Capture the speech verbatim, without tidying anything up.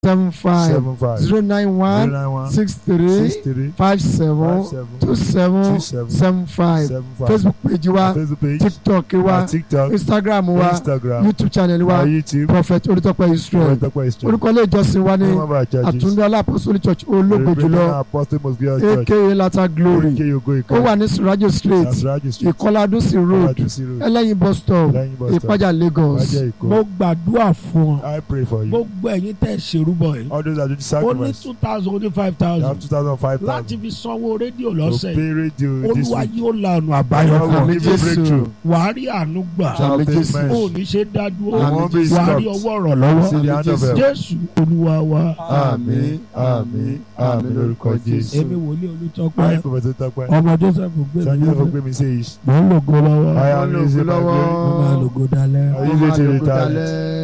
seven five seven five zero nine one zero nine one six three six three five seven five seven two seven two seven seven five seven five Facebook page wa Facebook page TikTok wa TikTok Instagram wa Instagram YouTube channel wa YouTube Prophet Olùtọ́pẹ́ Israel orúkọ ilé ìjọsìn wa ní Àtúndá Apostolic Church ológo jùlọ aka Lata Glory ó wà ní Surajo Street Ìkọládúsì Road Ẹlẹ́yin bus stop Ìpájà Lagos. mo gbàdúrà fún ọ I pray for you. gbogbo ẹ̀yin tẹ́ ṣerúbọ yìí All those that do the ó ní sacrifice. two thousand ó ní five You have thousand two thousand five thousand. láti fi sanwó rédíò To lọ́sẹ̀ pay radio this Olúwa week. yóò la ọ̀nà àbáyọ God fún will mi. give you breakthrough. wàá rí àánú gbà Àmín Jésù. ó ní ṣe dádúró You won't be wàá rí stopped. ọwọ́ rọ̀ See lọ́wọ́ the hand of help. Jésù Olúwa wa. Àmín àmín àmín lórúkọ Jésù. èmi wòlíì Olùtọ́pẹ́ Ayé Prophet Olùtọ́pẹ́. ọmọ Joseph gbé Sanjay mi for gbé mi say ish. mò ń lògo lọ́wọ́ I am using my lọ́wọ́. glory. mo máa lògo dalẹ́. Are you ready to retire?